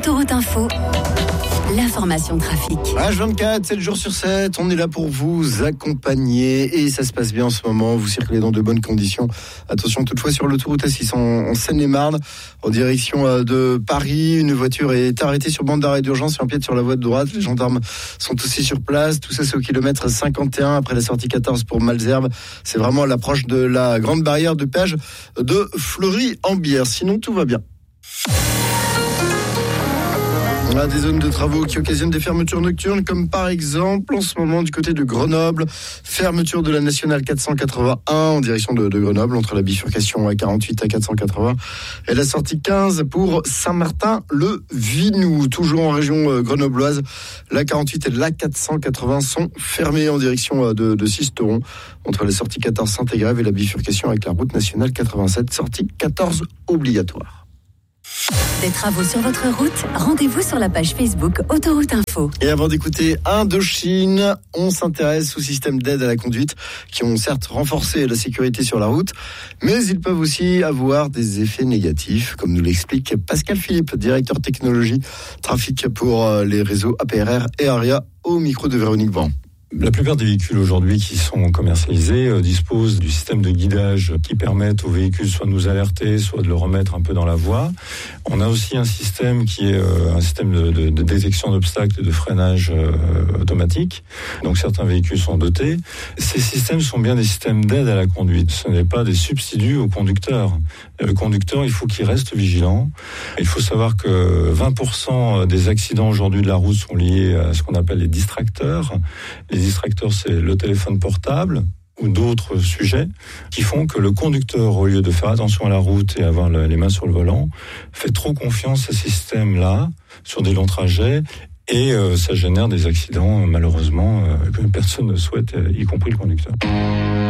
Autoroute Info, l'information trafic. H24, 7 jours sur 7, on est là pour vous accompagner et ça se passe bien en ce moment, vous circulez dans de bonnes conditions. Attention toutefois sur l'autoroute A6 en Seine-et-Marne, en direction de Paris, une voiture est arrêtée sur bande d'arrêt d'urgence et empiète sur la voie de droite. Les gendarmes sont aussi sur place, tout ça c'est au kilomètre 51 après la sortie 14 pour Malesherbes. C'est vraiment à l'approche de la grande barrière de péage de Fleury-en-Bière, sinon tout va bien. On a des zones de travaux qui occasionnent des fermetures nocturnes, comme par exemple en ce moment du côté de Grenoble, fermeture de la nationale 481 en direction de Grenoble, entre la bifurcation A48 à 480 et la sortie 15 pour Saint-Martin-le-Vinou. Toujours en région grenobloise, la 48 et la 480 sont fermées en direction de Sisteron, entre la sortie 14 Saint-Égrève et la bifurcation avec la route nationale 87, sortie 14 obligatoire. Des travaux sur votre route, rendez-vous sur la page Facebook Autoroute Info. Et avant d'écouter Indochine, on s'intéresse aux systèmes d'aide à la conduite qui ont certes renforcé la sécurité sur la route, mais ils peuvent aussi avoir des effets négatifs, comme nous l'explique Pascal Philippe, directeur technologie trafic pour les réseaux APRR et ARIA, au micro de Véronique Van. La plupart des véhicules aujourd'hui qui sont commercialisés disposent du système de guidage qui permettent aux véhicules soit de nous alerter, soit de le remettre un peu dans la voie. On a aussi un système qui est un système de détection d'obstacles et de freinage automatique. Donc certains véhicules sont dotés. Ces systèmes sont bien des systèmes d'aide à la conduite. Ce n'est pas des substituts au conducteur. Le conducteur, il faut qu'il reste vigilant. Il faut savoir que 20% des accidents aujourd'hui de la route sont liés à ce qu'on appelle les distracteurs. Les distracteurs, c'est le téléphone portable ou d'autres sujets qui font que le conducteur, au lieu de faire attention à la route et avoir les mains sur le volant, fait trop confiance à ces systèmes-là sur des longs trajets et ça génère des accidents, malheureusement, que personne ne souhaite, y compris le conducteur.